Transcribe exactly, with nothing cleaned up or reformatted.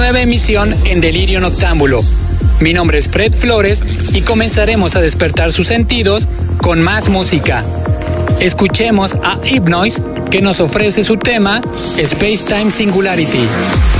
nueva emisión en Delirio Noctámbulo. Mi nombre es Fred Flores y comenzaremos a despertar sus sentidos con más música. Escuchemos a Hypnoise, que nos ofrece su tema Space Time Singularity.